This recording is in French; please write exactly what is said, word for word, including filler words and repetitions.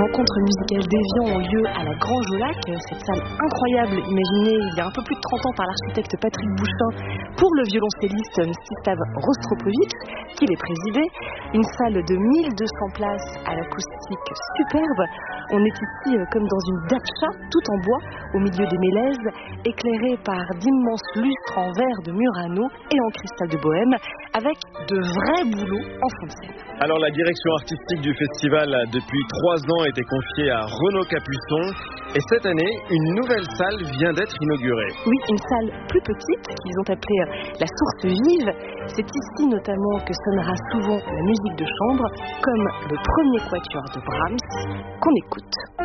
rencontres musicales d'Évian ont lieu à la Grange au Lac, cette salle incroyable imaginée il y a un peu plus de trente ans par l'architecte Patrick Bouchin pour le violoncelliste Mstislav Rostropovitch, qui les présidait. Une salle de mille deux cents places à l'acoustique superbe. On est ici comme dans une datcha, tout en bois, au milieu des mélèzes, éclairée par d'immenses lustres en verre de Murano et en cristal de Bohême, avec de vrais boulots en fond de scène. Alors la direction artistique du festival depuis trois ans était confiée à Renaud Capuçon et cette année, une nouvelle salle vient d'être inaugurée. Oui, une salle plus petite qu'ils ont appelée la Source Vive. C'est ici notamment que sonnera souvent la musique de chambre, comme le premier quatuor de Brahms qu'on écoute.